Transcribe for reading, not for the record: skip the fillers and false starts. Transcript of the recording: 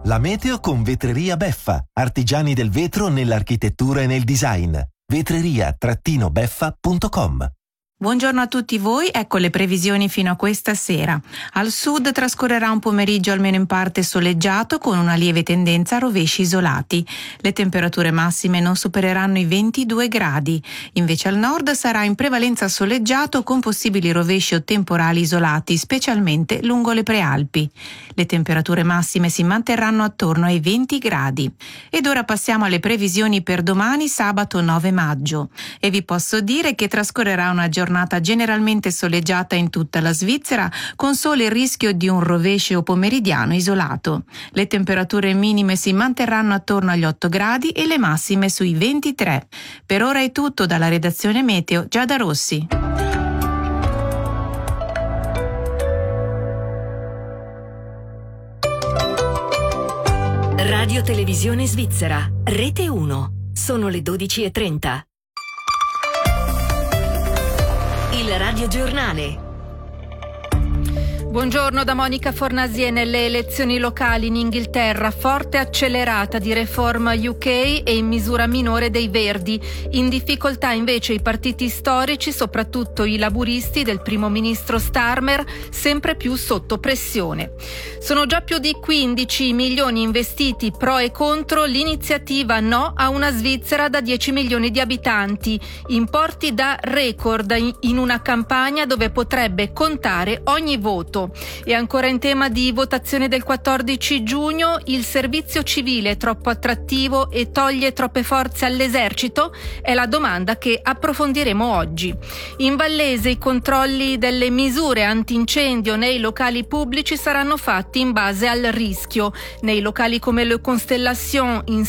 La meteo con Vetreria Beffa, artigiani del vetro nell'architettura e nel design. vetreria-beffa.com. Buongiorno a tutti voi, ecco le previsioni fino a questa sera. Al sud trascorrerà un pomeriggio almeno in parte soleggiato con una lieve tendenza a rovesci isolati. Le temperature massime non supereranno i 22 gradi. Invece al nord sarà in prevalenza soleggiato con possibili rovesci o temporali isolati, specialmente lungo le prealpi. Le temperature massime si manterranno attorno ai 20 gradi. Ed ora passiamo alle previsioni per domani, sabato 9 maggio. E vi posso dire che trascorrerà una giornata generalmente soleggiata in tutta la Svizzera, con solo il rischio di un rovescio pomeridiano isolato. Le temperature minime si manterranno attorno agli 8 gradi e le massime sui 23. Per ora è tutto dalla redazione Meteo, Giada Rossi. Radio Televisione Svizzera, Rete 1. Sono le 12:30. Il Radio Giornale. Buongiorno da Monica Fornasie. Nelle elezioni locali in Inghilterra, forte accelerata di Reform UK e in misura minore dei Verdi. In difficoltà invece i partiti storici, soprattutto i laburisti del primo ministro Starmer, sempre più sotto pressione. Sono già più di 15 milioni investiti pro e contro l'iniziativa No a una Svizzera da 10 milioni di abitanti. Importi da record in una campagna dove potrebbe contare ogni voto. E ancora in tema di votazione del 14 giugno, il servizio civile è troppo attrattivo e toglie troppe forze all'esercito? È la domanda che approfondiremo oggi. In Vallese i controlli delle misure antincendio nei locali pubblici saranno fatti in base al rischio. Nei locali come Le Constellation in